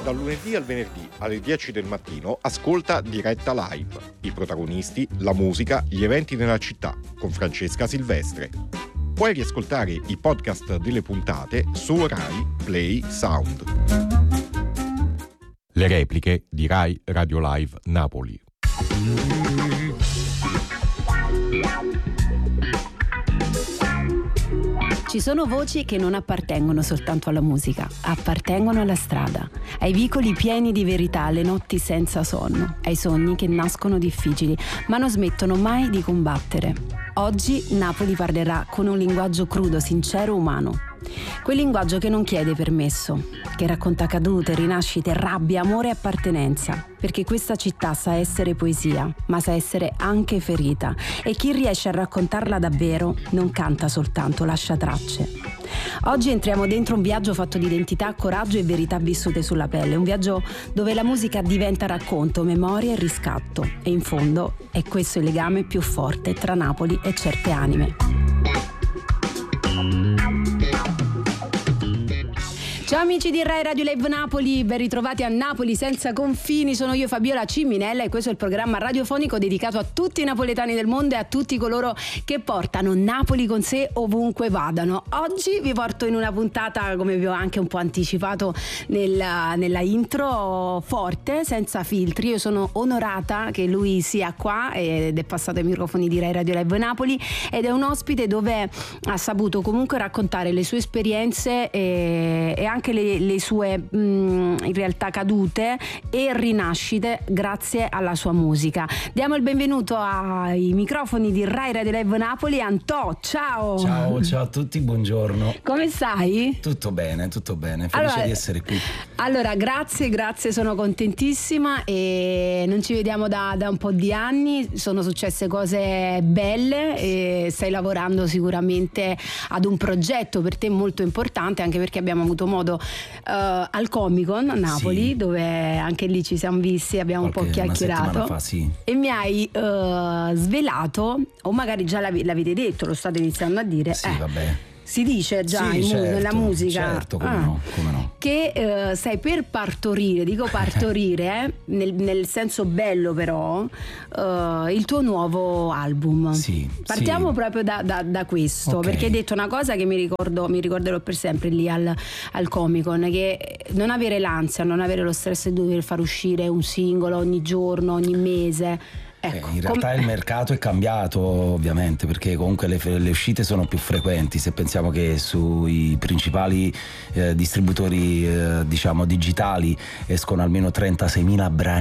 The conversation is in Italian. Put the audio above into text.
Dal lunedì al venerdì alle 10 del mattino ascolta Diretta Live. I protagonisti, la musica, gli eventi nella città con Francesca Silvestre. Puoi riascoltare i podcast delle puntate su Rai Play Sound. Le repliche di Rai Radio Live Napoli. Ci sono voci che non appartengono soltanto alla musica, appartengono alla strada, ai vicoli pieni di verità, alle notti senza sonno, ai sogni che nascono difficili, ma non smettono mai di combattere. Oggi Napoli parlerà con un linguaggio crudo, sincero, umano. Quel linguaggio che non chiede permesso, che racconta cadute, rinascite, rabbia, amore e appartenenza. Perché questa città sa essere poesia, ma sa essere anche ferita. E chi riesce a raccontarla davvero non canta soltanto, lascia tracce. Oggi entriamo dentro un viaggio fatto di identità, coraggio e verità vissute sulla pelle. Un viaggio dove la musica diventa racconto, memoria e riscatto. E in fondo è questo il legame più forte tra Napoli e certe anime. Ciao amici di Rai Radio Live Napoli, ben ritrovati a Napoli senza confini. Sono io Fabiola Ciminella e questo è il programma radiofonico dedicato a tutti i napoletani del mondo e a tutti coloro che portano Napoli con sé ovunque vadano. Oggi vi porto in una puntata, come vi ho anche un po' anticipato nella intro, forte, senza filtri. Io sono onorata che lui sia qua ed è passato ai microfoni di Rai Radio Live Napoli ed è un ospite dove ha saputo comunque raccontare le sue esperienze e anche le sue in realtà cadute e rinascite grazie alla sua musica. Diamo il benvenuto ai microfoni di Rai Radio Live Napoli. Antò, ciao! Ciao a tutti, buongiorno. Come stai? Tutto bene, felice di essere qui. Allora, grazie, sono contentissima e non ci vediamo da un po' di anni, sono successe cose belle e stai lavorando sicuramente ad un progetto per te molto importante, anche perché abbiamo avuto modo al Comic-Con a Napoli, sì, dove anche lì ci siamo visti, abbiamo un po' chiacchierato fa, sì. E mi hai svelato, o magari già l'avete detto, lo state iniziando a dire, sì, vabbè. Si dice già sì, nella musica, certo, come no. Che stai per partorire, dico partorire nel senso bello però, il tuo nuovo album. Sì. Partiamo proprio da questo, okay, perché hai detto una cosa che mi ricorderò per sempre lì al Comic-Con, che non avere l'ansia, non avere lo stress di dover far uscire un singolo ogni giorno, ogni mese. Ecco, in realtà il mercato è cambiato ovviamente, perché comunque le uscite sono più frequenti. Se pensiamo che sui principali distributori diciamo digitali escono almeno 36.000 brani